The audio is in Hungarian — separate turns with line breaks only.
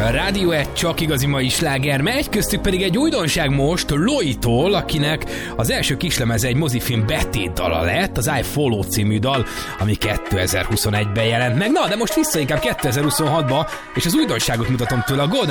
Rádió egy csak igazi mai sláger megy, köztük pedig egy újdonság most Loi-tól, akinek az első kislemeze egy mozifilm betét dala lett, az I Follow című dal, ami 2021-ben jelent meg. Na, de most vissza inkább 2026-ba, és az újdonságot mutatom tőle, a Golden